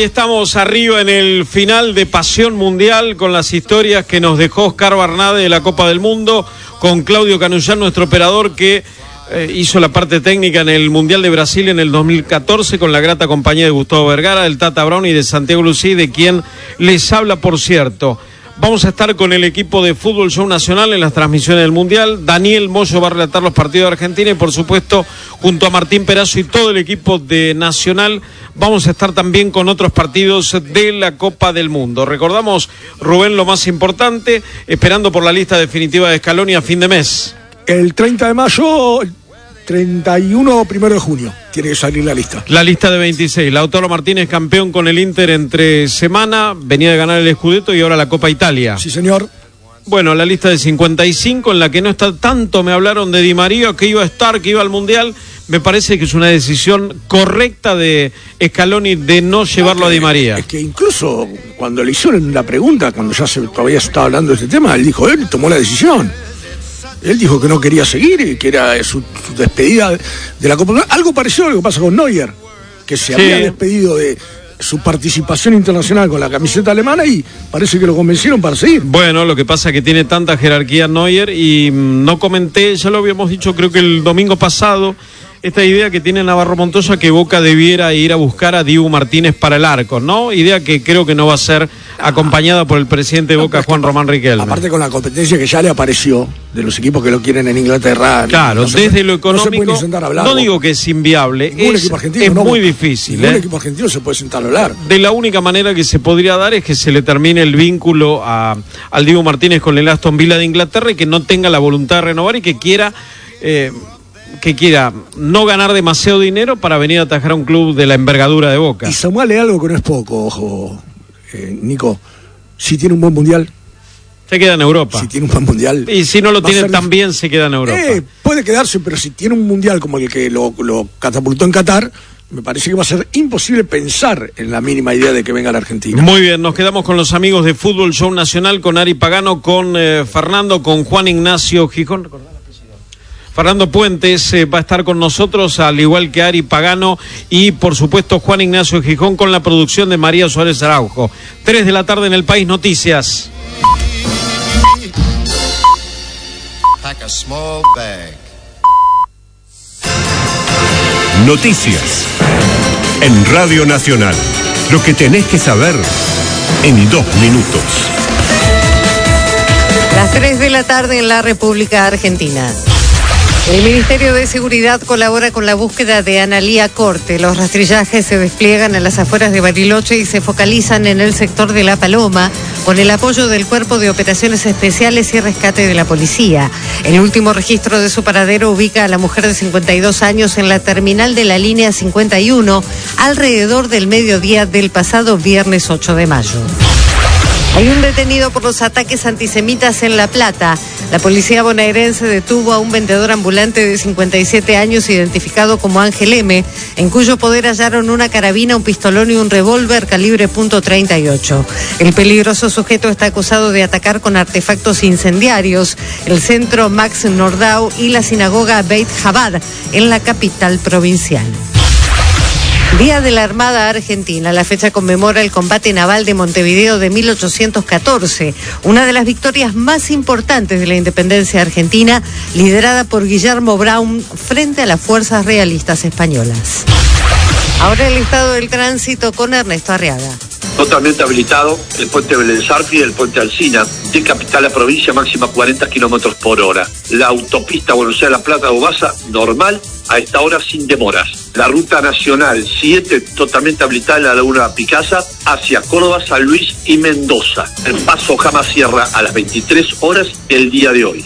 Ahí estamos arriba en el final de Pasión Mundial con las historias que nos dejó Oscar Barnade de la Copa del Mundo, con Claudio Canullán, nuestro operador, que hizo la parte técnica en el Mundial de Brasil en el 2014 con la grata compañía de Gustavo Vergara, del Tata Brown y de Santiago Lucí, de quien les habla, por cierto. Vamos a estar con el equipo de Fútbol Show Nacional en las transmisiones del Mundial. Daniel Moyo va a relatar los partidos de Argentina y, por supuesto, junto a Martín Perazo y todo el equipo de Nacional, vamos a estar también con otros partidos de la Copa del Mundo. Recordamos, Rubén, lo más importante, esperando por la lista definitiva de Scaloni a fin de mes. El 30 de mayo, 31 o 1 de junio, tiene que salir la lista. La lista de 26. Lautaro Martínez, campeón con el Inter entre semana, venía de ganar el Scudetto y ahora la Copa Italia. Sí, señor. Bueno, la lista de 55, en la que no está tanto, me hablaron de Di María, que iba a estar, que iba al Mundial. Me parece que es una decisión correcta de Scaloni de no llevarlo a Di María. Es que incluso cuando le hicieron la pregunta, cuando ya todavía se estaba hablando de este tema, él dijo, él tomó la decisión. Él dijo que no quería seguir y que era su despedida de la Copa. Algo parecido a lo que pasa con Neuer, que se había despedido de su participación internacional con la camiseta alemana y parece que lo convencieron para seguir. Bueno, lo que pasa es que tiene tanta jerarquía Neuer y no comenté, ya lo habíamos dicho creo que el domingo pasado, esta idea que tiene Navarro Montoya que Boca debiera ir a buscar a Dibu Martínez para el arco, ¿no? Idea que creo que no va a ser acompañada por el presidente de Boca, Juan Román Riquelme. Aparte con la competencia que ya le apareció de los equipos que lo quieren en Inglaterra. Claro, desde lo económico, no digo que es inviable, es muy difícil. Ningún equipo argentino se puede sentar a hablar. De la única manera que se podría dar es que se le termine el vínculo al Dibu Martínez con el Aston Villa de Inglaterra y que no tenga la voluntad de renovar y que quiera no ganar demasiado dinero para venir a atajar a un club de la envergadura de Boca. Y sumarle algo que no es poco, ojo, Nico, si tiene un buen mundial, se queda en Europa. Si tiene un buen mundial. Y si no lo tiene tan bien, se queda en Europa. Puede quedarse, pero si tiene un mundial como el que lo catapultó en Qatar, me parece que va a ser imposible pensar en la mínima idea de que venga a la Argentina. Muy bien, nos quedamos con los amigos de Fútbol Show Nacional, con Ari Pagano, con Fernando, con Juan Ignacio Gijón. Fernando Puentes va a estar con nosotros, al igual que Ari Pagano y, por supuesto, Juan Ignacio Gijón, con la producción de María Suárez Araujo. 3 de la tarde en El País Noticias. Noticias en Radio Nacional. Lo que tenés que saber en 2 minutos. Las 3 de la tarde en la República Argentina. El Ministerio de Seguridad colabora con la búsqueda de Analía Corte. Los rastrillajes se despliegan en las afueras de Bariloche y se focalizan en el sector de La Paloma con el apoyo del Cuerpo de Operaciones Especiales y Rescate de la Policía. El último registro de su paradero ubica a la mujer de 52 años en la terminal de la línea 51 alrededor del mediodía del pasado viernes 8 de mayo. Hay un detenido por los ataques antisemitas en La Plata. La policía bonaerense detuvo a un vendedor ambulante de 57 años identificado como Ángel M., en cuyo poder hallaron una carabina, un pistolón y un revólver calibre .38. El peligroso sujeto está acusado de atacar con artefactos incendiarios el centro Max Nordau y la sinagoga Beit Chabad en la capital provincial. Día de la Armada Argentina. La fecha conmemora el combate naval de Montevideo de 1814, una de las victorias más importantes de la independencia argentina, liderada por Guillermo Brown frente a las fuerzas realistas españolas. Ahora el estado del tránsito con Ernesto Arriaga. Totalmente habilitado el puente Belén Sarfi y el puente Alsina, de capital a provincia, máxima 40 kilómetros por hora. La autopista Buenos Aires-La Plata-Ubasa, normal, a esta hora sin demoras. La ruta nacional 7, totalmente habilitada en la Laguna Picasa, hacia Córdoba, San Luis y Mendoza. El paso Jama Sierra a las 23 horas el día de hoy.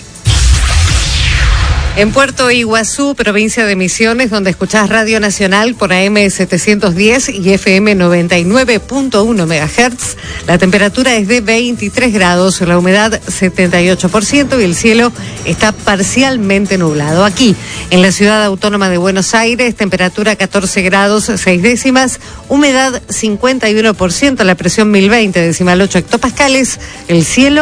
En Puerto Iguazú, provincia de Misiones, donde escuchás Radio Nacional por AM 710 y FM 99.1 MHz, la temperatura es de 23 grados, la humedad 78% y el cielo está parcialmente nublado. Aquí, en la ciudad autónoma de Buenos Aires, temperatura 14 grados 6 décimas, humedad 51%, la presión 1020,8 hectopascales, el cielo